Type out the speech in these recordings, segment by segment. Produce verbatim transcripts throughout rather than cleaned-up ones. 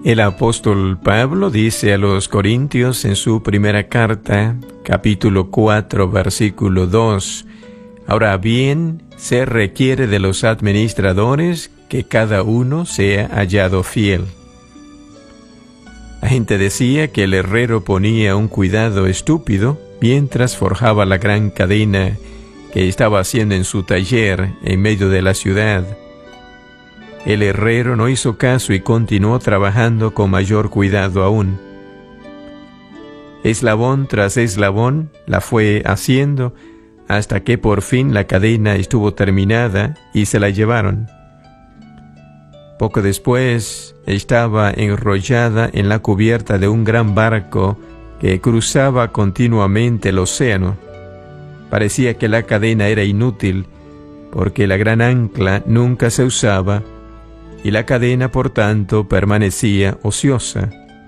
El apóstol Pablo dice a los Corintios en su primera carta, capítulo cuatro, versículo dos, ahora bien, se requiere de los administradores que cada uno sea hallado fiel. La gente decía que el herrero ponía un cuidado estúpido mientras forjaba la gran cadena que estaba haciendo en su taller en medio de la ciudad. El herrero no hizo caso y continuó trabajando con mayor cuidado aún. Eslabón tras eslabón la fue haciendo hasta que por fin la cadena estuvo terminada y se la llevaron. Poco después estaba enrollada en la cubierta de un gran barco que cruzaba continuamente el océano. Parecía que la cadena era inútil porque la gran ancla nunca se usaba y la cadena, por tanto, permanecía ociosa.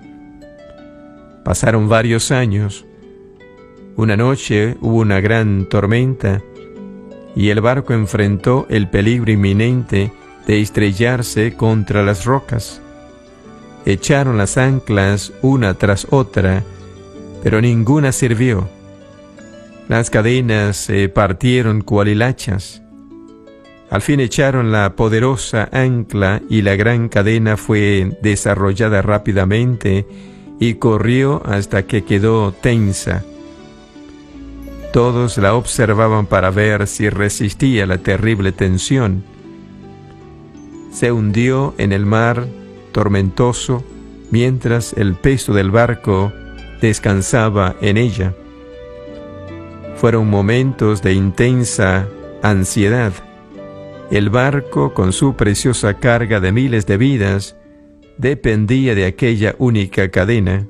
Pasaron varios años. Una noche hubo una gran tormenta y el barco enfrentó el peligro inminente de estrellarse contra las rocas. Echaron las anclas una tras otra, pero ninguna sirvió. Las cadenas se partieron cual hilachas. Al fin echaron la poderosa ancla y la gran cadena fue desarrollada rápidamente y corrió hasta que quedó tensa. Todos la observaban para ver si resistía la terrible tensión. Se hundió en el mar tormentoso mientras el peso del barco descansaba en ella. Fueron momentos de intensa ansiedad. El barco, con su preciosa carga de miles de vidas, dependía de aquella única cadena.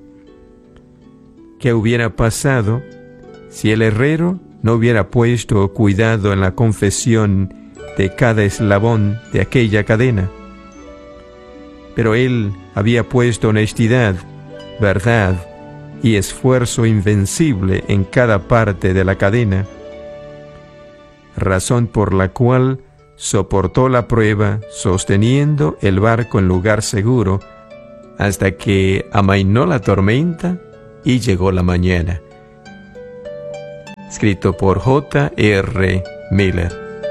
¿Qué hubiera pasado si el herrero no hubiera puesto cuidado en la confesión de cada eslabón de aquella cadena? Pero él había puesto honestidad, verdad y esfuerzo invencible en cada parte de la cadena, razón por la cual soportó la prueba sosteniendo el barco en lugar seguro hasta que amainó la tormenta y llegó la mañana. Escrito por J R Miller.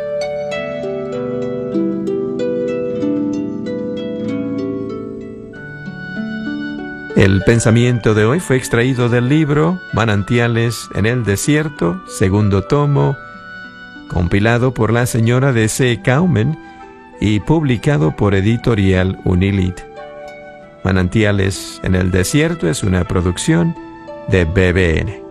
El pensamiento de hoy fue extraído del libro Manantiales en el Desierto, segundo tomo, compilado por la señora D C Kaumen y publicado por Editorial Unilit. Manantiales en el Desierto es una producción de B B N.